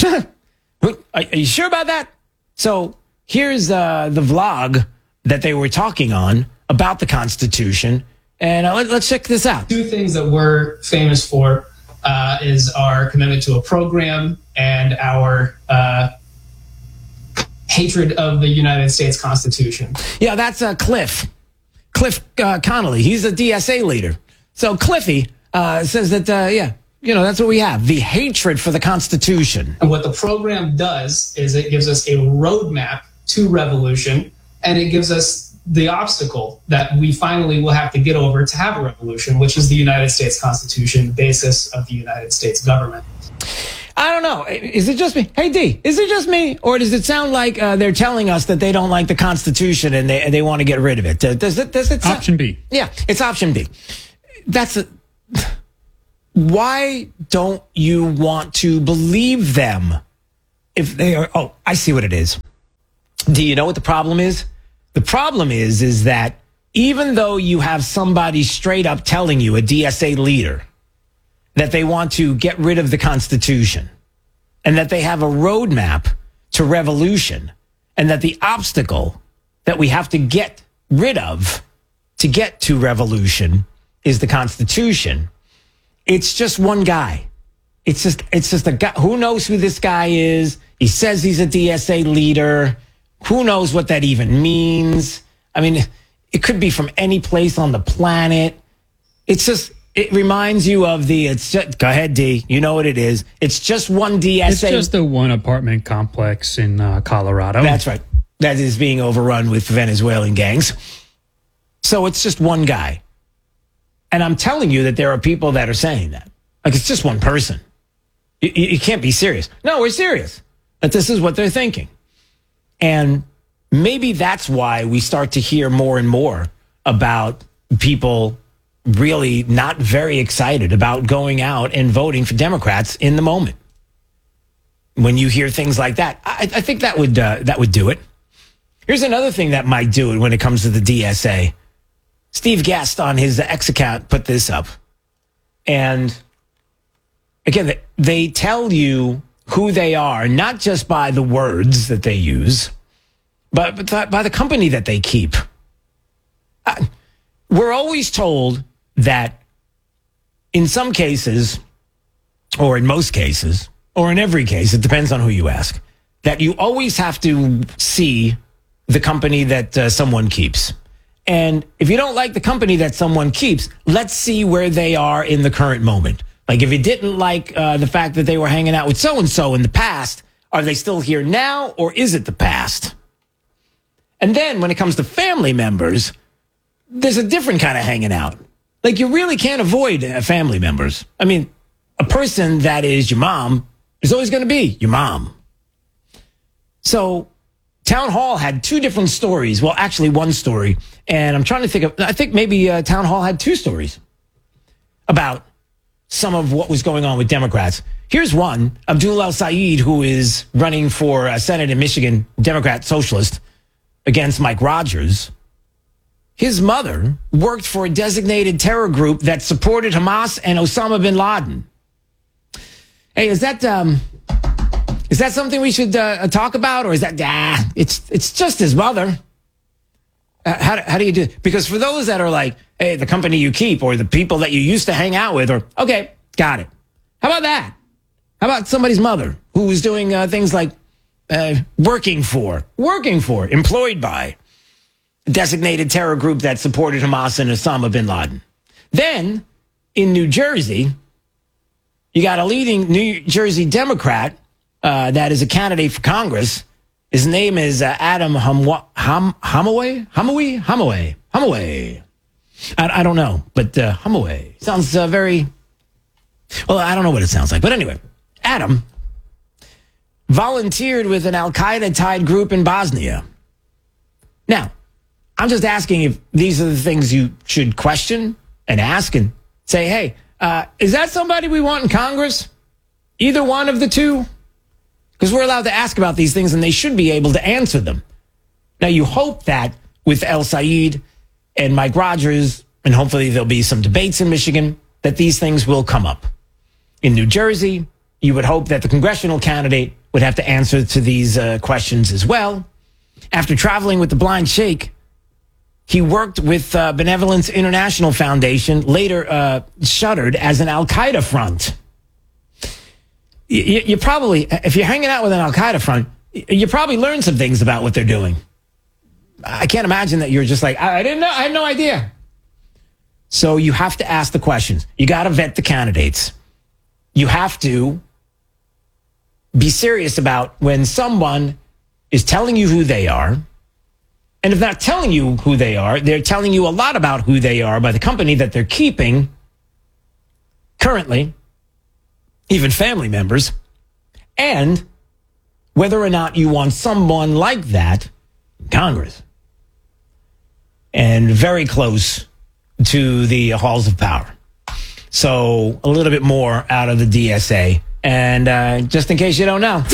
Are you sure about that? So here's the vlog that they were talking on about the Constitution. And let's check this out. Two things that we're famous for is our commitment to a program and our hatred of the United States Constitution. Yeah, that's Cliff Connolly. He's a DSA leader. So Cliffy says that, that's what we have, the hatred for the Constitution. And what the program does is it gives us a roadmap to revolution, and it gives us the obstacle that we finally will have to get over to have a revolution, which is the United States Constitution, the basis of the United States government. I don't know. Is it just me? Hey, D, is it just me? Or does it sound like they're telling us that they don't like the Constitution and they want to get rid of it? Does it sound... Option B. Yeah, it's option B. Why don't you want to believe them if they are... Oh, I see what it is. Do you know what the problem is? The problem is that even though you have somebody straight up telling you, a DSA leader, that they want to get rid of the Constitution and that they have a roadmap to revolution and that the obstacle that we have to get rid of to get to revolution is the Constitution, it's just one guy. It's just a guy. Who knows who this guy is? He says he's a DSA leader. Who knows what that even means? I mean, it could be from any place on the planet. It reminds you of go ahead, D. You know what it is. It's just one DSA. It's just a one apartment complex in Colorado. That's right. That is being overrun with Venezuelan gangs. So it's just one guy. And I'm telling you that there are people that are saying that. Like, it's just one person. You can't be serious. No, we're serious. That this is what they're thinking. And maybe that's why we start to hear more and more about people really not very excited about going out and voting for Democrats in the moment. When you hear things like that, I think that would do it. Here's another thing that might do it when it comes to the DSA. Steve Guest on his X account put this up. And again, they tell you who they are, not just by the words that they use, but by the company that they keep. We're always told that in some cases, or in most cases, or in every case, it depends on who you ask, that you always have to see the company that someone keeps. And if you don't like the company that someone keeps, let's see where they are in the current moment. Like, if you didn't like the fact that they were hanging out with so-and-so in the past, are they still here now, or is it the past? And then when it comes to family members, there's a different kind of hanging out. Like, you really can't avoid family members. I mean, a person that is your mom is always going to be your mom. So Town Hall had two different stories. Well, actually one story. And I'm trying to think I think maybe Town Hall had two stories about some of what was going on with Democrats. Here's one. Abdul El-Sayed, who is running for Senate in Michigan, Democrat socialist, against Mike Rogers. His mother worked for a designated terror group that supported Hamas and Osama bin Laden. Hey, is that something we should talk about, or is that it's just his mother? How do you do it? Because for those that are like, hey, the company you keep or the people that you used to hang out with, or okay, got it. How about that? How about somebody's mother who was doing things like working for, employed by a designated terror group that supported Hamas and Osama bin Laden? Then in New Jersey, you got a leading New Jersey Democrat that is a candidate for Congress. His name is Adam Hamaway. I don't know, but Hamaway sounds very... Well, I don't know what it sounds like. But anyway, Adam volunteered with an Al-Qaeda-tied group in Bosnia. Now, I'm just asking if these are the things you should question and ask and say, hey, is that somebody we want in Congress? Either one of the two? Because we're allowed to ask about these things and they should be able to answer them. Now, you hope that with El-Sayed and Mike Rogers, and hopefully there'll be some debates in Michigan, that these things will come up. In New Jersey, you would hope that the congressional candidate would have to answer to these questions as well. After traveling with the Blind Sheikh, he worked with Benevolence International Foundation, later shuttered as an Al-Qaeda front. You probably, if you're hanging out with an Al-Qaeda front, you probably learned some things about what they're doing. I can't imagine that you're just like, I didn't know. I had no idea. So you have to ask the questions. You got to vet the candidates. You have to be serious about when someone is telling you who they are. And if they're not telling you who they are, they're telling you a lot about who they are by the company that they're keeping currently, even family members, and whether or not you want someone like that in Congress and very close to the halls of power. So a little bit more out of the DSA. And just in case you don't know.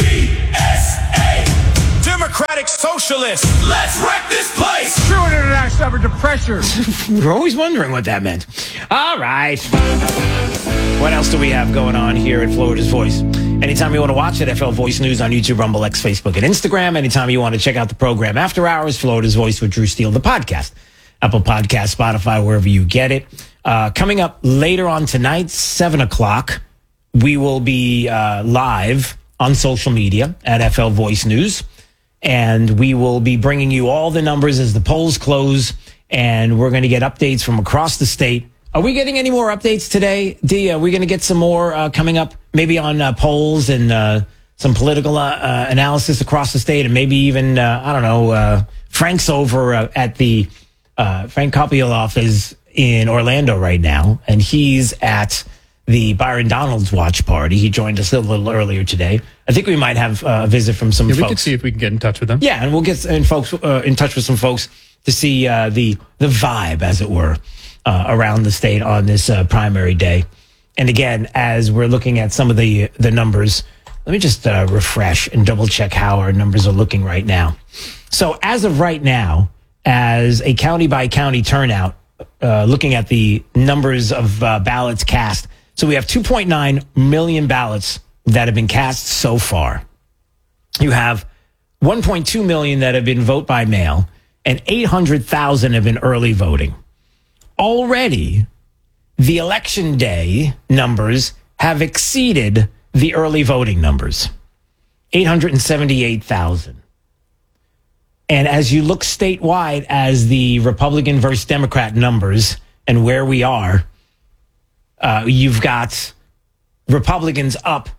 DSA, Democratic Socialists. Let's wreck this place. True international effort to pressure. We're always wondering what that meant. All right. What else do we have going on here at Florida's Voice? Anytime you want to watch it, FL Voice News on YouTube, Rumble, X, Facebook, and Instagram. Anytime you want to check out the program After Hours, Florida's Voice with Drew Steele, the podcast. Apple Podcast, Spotify, wherever you get it. Coming up later on tonight, 7 o'clock, we will be live on social media at FL Voice News. And we will be bringing you all the numbers as the polls close. And we're going to get updates from across the state. Are we getting any more updates today, Dee? Are we going to get some more coming up, maybe on polls and some political analysis across the state, and maybe even, I don't know, Frank's over at the Frank Kopioff is in Orlando right now, and he's at the Byron Donalds watch party. He joined us a little earlier today. I think we might have a visit from some folks. We could see if we can get in touch with them. Yeah, and we'll get in touch with some folks to see the vibe, as it were, around the state on this primary day. And again, as we're looking at some of the numbers, let me just refresh and double check how our numbers are looking right now. So as of right now, as a county by county turnout, looking at the numbers of ballots cast. So we have 2.9 million ballots that have been cast so far. You have 1.2 million that have been vote by mail, and 800,000 have been early voting. Already, the election day numbers have exceeded the early voting numbers, 878,000. And as you look statewide as the Republican versus Democrat numbers and where we are, you've got Republicans up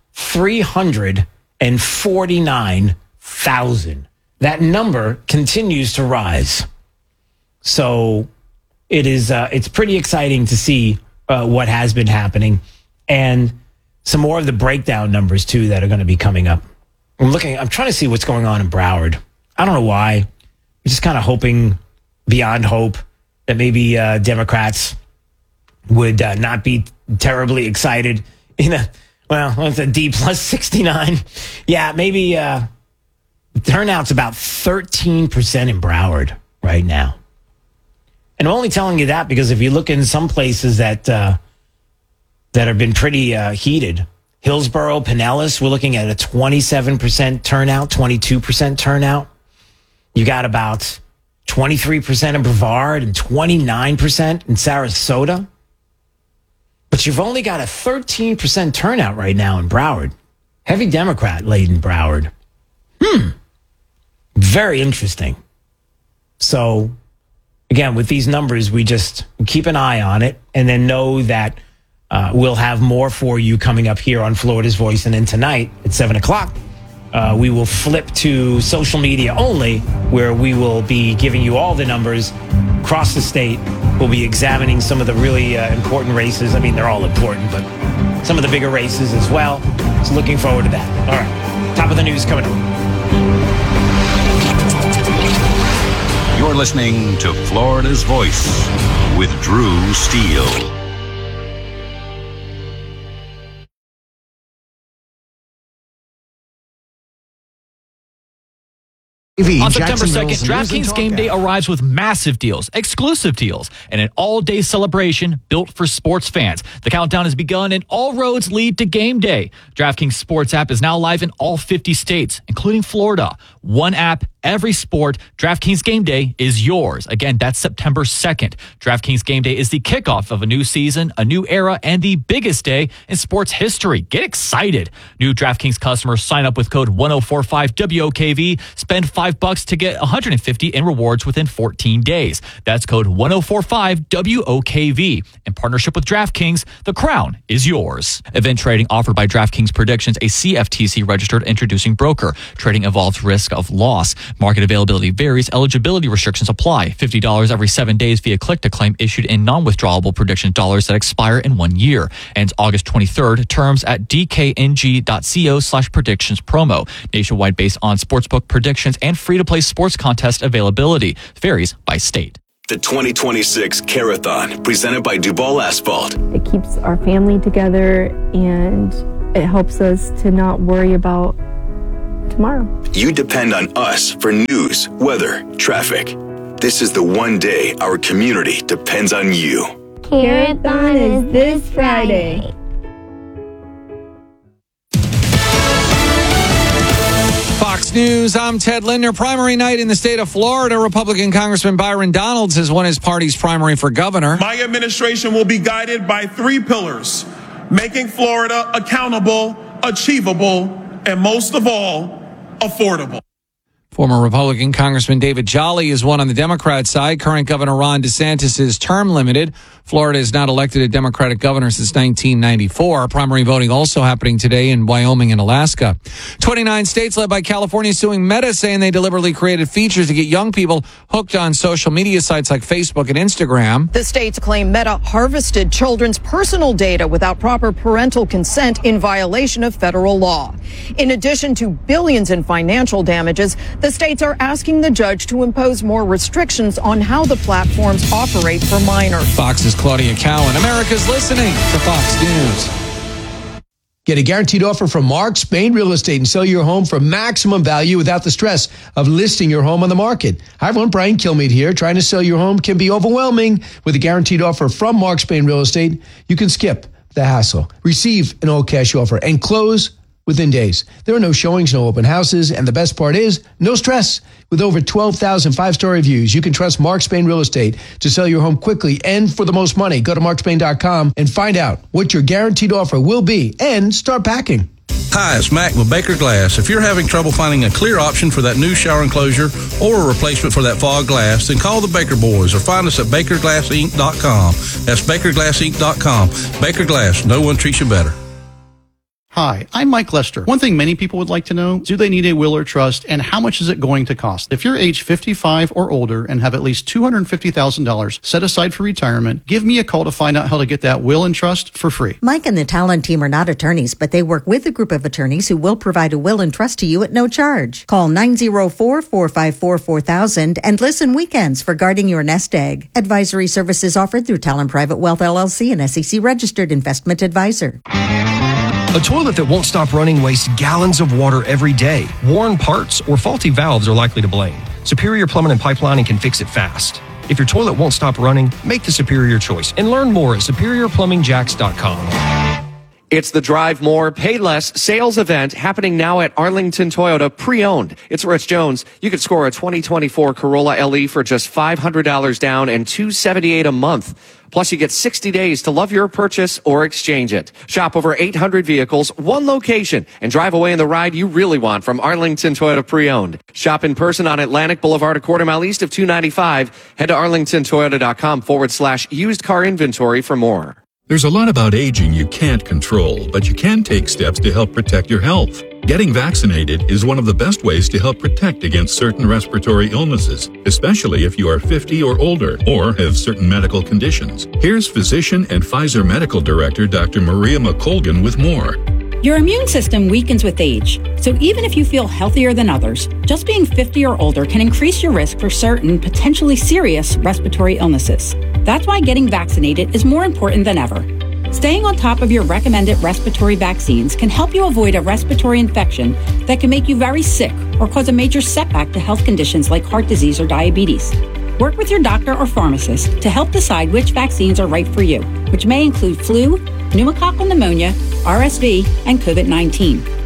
349,000. That number continues to rise. So it is, it's pretty exciting to see what has been happening, and some more of the breakdown numbers too that are going to be coming up. I'm trying to see what's going on in Broward. I don't know why. I'm just kind of hoping beyond hope that maybe Democrats would not be terribly excited. What's a D plus 69? Yeah, maybe turnout's about 13% in Broward right now. And I'm only telling you that because if you look in some places that have been pretty heated, Hillsborough, Pinellas, we're looking at a 27% turnout, 22% turnout. You got about 23% in Brevard and 29% in Sarasota. But you've only got a 13% turnout right now in Broward. Heavy Democrat-laden Broward. Very interesting. So, again, with these numbers, we just keep an eye on it and then know that we'll have more for you coming up here on Florida's Voice. And then tonight at 7 o'clock, we will flip to social media only, where we will be giving you all the numbers across the state. We'll be examining some of the really important races. I mean, they're all important, but some of the bigger races as well. So looking forward to that. All right. Top of the news coming up. You're listening to Florida's Voice with Drew Steele. On September 2nd, DraftKings Game Day arrives with massive deals, exclusive deals, and an all-day celebration built for sports fans. The countdown has begun, and all roads lead to Game Day. DraftKings Sports app is now live in all 50 states, including Florida. One app, every sport, DraftKings Game Day is yours. Again, that's September 2nd. DraftKings Game Day is the kickoff of a new season, a new era, and the biggest day in sports history. Get excited. New DraftKings customers sign up with code 1045WOKV. Spend $5 to get $150 in rewards within 14 days. That's code 1045WOKV. In partnership with DraftKings, the crown is yours. Event trading offered by DraftKings Predictions, a CFTC registered introducing broker. Trading involves risk of loss. Market availability varies. Eligibility restrictions apply. $50 every 7 days via click-to-claim issued in non-withdrawable prediction dollars that expire in 1 year. Ends August 23rd. Terms at dkng.co/predictions promo. Nationwide based on sportsbook predictions and free-to-play sports contest availability. Varies by state. The 2026 Carathon, presented by Duval Asphalt. It keeps our family together and it helps us to not worry about tomorrow. You depend on us for news, weather, traffic. This is the one day our community depends on you. Carathon is this Friday. Fox News, I'm Ted Lindner. Primary night in the state of Florida. Republican Congressman Byron Donalds has won his party's primary for governor. My administration will be guided by 3 pillars: making Florida accountable, achievable, and most of all, affordable. Former Republican Congressman David Jolly is one on the Democrat side. Current Governor Ron DeSantis is term limited. Florida has not elected a Democratic governor since 1994. Primary voting also happening today in Wyoming and Alaska. 29 states led by California suing Meta, saying they deliberately created features to get young people hooked on social media sites like Facebook and Instagram. The states claim Meta harvested children's personal data without proper parental consent in violation of federal law. In addition to billions in financial damages, the states are asking the judge to impose more restrictions on how the platforms operate for minors. Fox's Claudia Cowan. America's listening to Fox News. Get a guaranteed offer from Mark Spain Real Estate and sell your home for maximum value without the stress of listing your home on the market. Hi, everyone. Brian Kilmeade here. Trying to sell your home can be overwhelming. With a guaranteed offer from Mark Spain Real Estate, you can skip the hassle, receive an all-cash offer, and close within days. There are no showings, no open houses, and the best part is no stress. With over 12,000 five-star reviews, you can trust Mark Spain Real Estate to sell your home quickly and for the most money. Go to markspain.com and find out what your guaranteed offer will be and start packing. Hi, it's Mac with Baker Glass. If you're having trouble finding a clear option for that new shower enclosure or a replacement for that fog glass, then call the Baker Boys or find us at bakerglassinc.com. That's bakerglassinc.com. Baker Glass, no one treats you better. Hi, I'm Mike Lester. One thing many people would like to know, do they need a will or trust, and how much is it going to cost? If you're age 55 or older and have at least $250,000 set aside for retirement, give me a call to find out how to get that will and trust for free. Mike and the Talon team are not attorneys, but they work with a group of attorneys who will provide a will and trust to you at no charge. Call 904-454-4000 and listen weekends for guarding your nest egg. Advisory services offered through Talon Private Wealth LLC, an SEC registered investment advisor. A toilet that won't stop running wastes gallons of water every day. Worn parts or faulty valves are likely to blame. Superior Plumbing and Pipelining can fix it fast. If your toilet won't stop running, make the superior choice and learn more at superiorplumbingjacks.com. It's the Drive More, Pay Less sales event happening now at Arlington Toyota Pre-Owned. It's Rich Jones. You could score a 2024 Corolla LE for just $500 down and $278 a month. Plus, you get 60 days to love your purchase or exchange it. Shop over 800 vehicles, one location, and drive away in the ride you really want from Arlington Toyota Pre-Owned. Shop in person on Atlantic Boulevard, a quarter mile east of 295. Head to arlingtontoyota.com/used car inventory for more. There's a lot about aging you can't control, but you can take steps to help protect your health. Getting vaccinated is one of the best ways to help protect against certain respiratory illnesses, especially if you are 50 or older or have certain medical conditions. Here's physician and Pfizer Medical Director Dr. Maria McColgan with more. Your immune system weakens with age, so even if you feel healthier than others, just being 50 or older can increase your risk for certain potentially serious respiratory illnesses. That's why getting vaccinated is more important than ever. Staying on top of your recommended respiratory vaccines can help you avoid a respiratory infection that can make you very sick or cause a major setback to health conditions like heart disease or diabetes. Work with your doctor or pharmacist to help decide which vaccines are right for you, which may include flu, pneumococcal pneumonia, RSV, and COVID-19.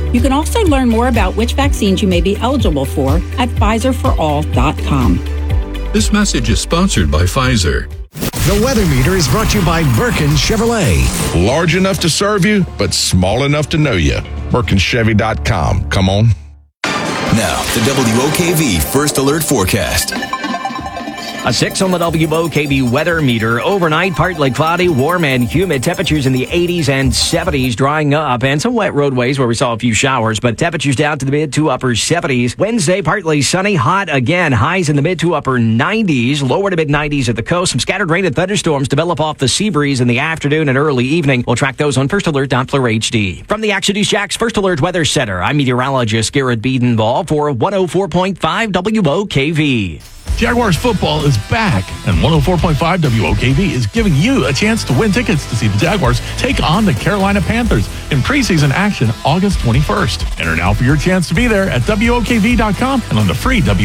You can also learn more about which vaccines you may be eligible for at PfizerForAll.com. This message is sponsored by Pfizer. The Weather Meter is brought to you by Birkin Chevrolet. Large enough to serve you, but small enough to know you. BirkinChevy.com. Come on. Now, the WOKV First Alert Forecast. A 6 on the WOKV weather meter. Overnight, partly cloudy, warm and humid. Temperatures in the 80s and 70s, drying up, and some wet roadways where we saw a few showers, but temperatures down to the mid to upper 70s. Wednesday, partly sunny, hot again. Highs in the mid to upper 90s, lower to mid 90s at the coast. Some scattered rain and thunderstorms develop off the sea breeze in the afternoon and early evening. We'll track those on First Alert Doppler HD. From the Action News Jack's First Alert Weather Center, I'm meteorologist Garrett Biedenball for 104.5 WOKV. Jaguars football is back, and 104.5 WOKV is giving you a chance to win tickets to see the Jaguars take on the Carolina Panthers in preseason action August 21st. Enter now for your chance to be there at WOKV.com and on the free